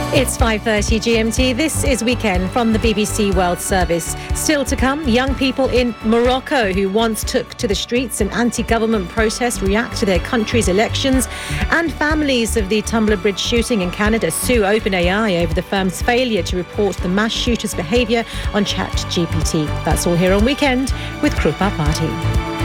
It's 5:30 GMT. This is Weekend from the BBC World Service. Still to come, young people in Morocco who once took to the streets in anti-government protest react to their country's elections, and families of the Tumbler Bridge shooting in Canada sue OpenAI over the firm's failure to report the mass shooter's behaviour on ChatGPT. That's all here on Weekend with Krupa Party.